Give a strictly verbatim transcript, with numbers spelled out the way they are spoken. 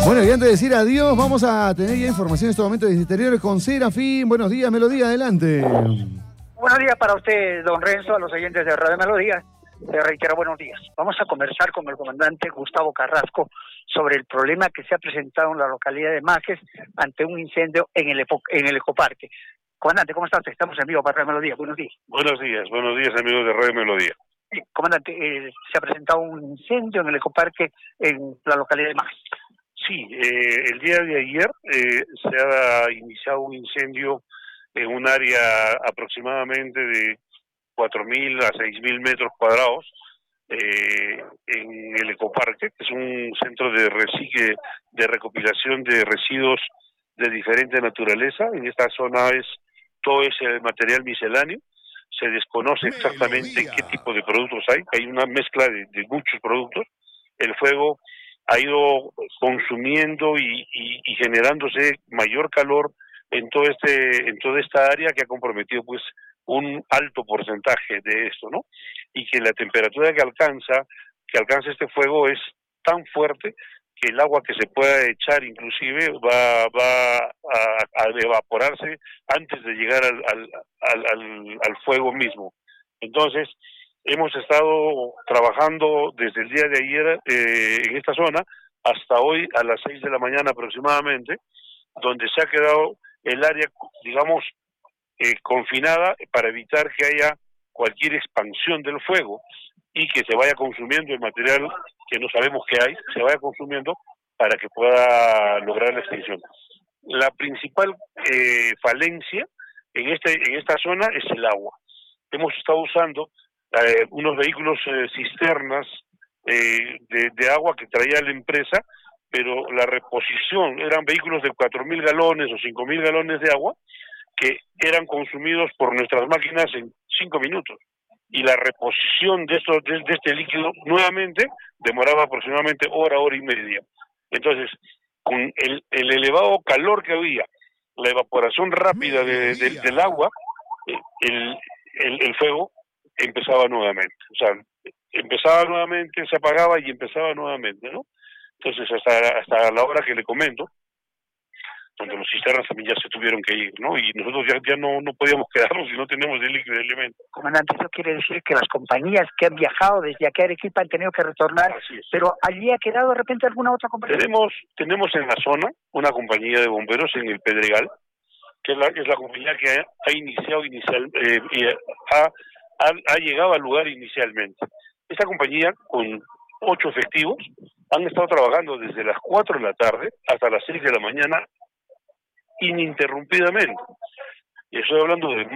Bueno, y antes de decir adiós, vamos a tener ya información en este momento de exteriores con Serafín. Buenos días, Melodía, adelante. Buenos días para usted, don Renzo, a los oyentes de Radio Melodía. Le reitero buenos días. Vamos a conversar con el comandante Gustavo Carrasco sobre el problema que se ha presentado en la localidad de Majes ante un incendio en el, en el ecoparque. Comandante, ¿cómo está usted? Estamos en vivo para Radio Melodía. Buenos días. Buenos días, buenos días, amigos de Radio Melodía. Sí, comandante, eh, se ha presentado un incendio en el ecoparque en la localidad de Majes. Sí, eh, el día de ayer eh, se ha iniciado un incendio en un área aproximadamente de cuatro mil a seis mil metros cuadrados eh, en el ecoparque, que es un centro de reciclaje, de recopilación de residuos de diferente naturaleza. En esta zona es todo ese material misceláneo. Se desconoce exactamente qué tipo de productos hay. Hay una mezcla de, de muchos productos. El fuego ha ido consumiendo y, y, y generándose mayor calor en todo este en toda esta área, que ha comprometido pues un alto porcentaje de esto, ¿no? Y que la temperatura que alcanza que alcanza este fuego es tan fuerte que el agua que se pueda echar inclusive va va a, a evaporarse antes de llegar al al, al al al fuego mismo. Entonces hemos estado trabajando desde el día de ayer eh, en esta zona hasta hoy a las seis de la mañana aproximadamente, donde se ha quedado el área, digamos, eh, confinada para evitar que haya cualquier expansión del fuego y que se vaya consumiendo el material que no sabemos que hay, se vaya consumiendo para que pueda lograr la extinción. La principal eh, falencia en este en esta zona es el agua. Hemos estado usando eh, unos vehículos eh, cisternas eh, de, de agua que traía la empresa, pero la reposición eran vehículos de cuatro mil galones o cinco mil galones de agua que eran consumidos por nuestras máquinas en cinco minutos. Y la reposición de, esto, de, de este líquido nuevamente demoraba aproximadamente hora, hora y media. Entonces, con el, el elevado calor que había, la evaporación rápida de, de, del agua, el, el, el fuego empezaba nuevamente. O sea, empezaba nuevamente, se apagaba y empezaba nuevamente, ¿no? Entonces, hasta hasta la hora que le comento, donde los cisternas también ya se tuvieron que ir, ¿no? Y nosotros ya, ya no, no podíamos quedarnos si no tenemos el líquido de elemento. Comandante, eso quiere decir que las compañías que han viajado desde aquí a Arequipa han tenido que retornar, pero allí ha quedado de repente alguna otra compañía. Tenemos tenemos en la zona una compañía de bomberos en el Pedregal, que es la, es la compañía que ha, ha iniciado inicial, eh, y ha, ha, ha llegado al lugar inicialmente. Esta compañía, con ocho efectivos, han estado trabajando desde las cuatro de la tarde hasta las seis de la mañana ininterrumpidamente. Y estoy hablando de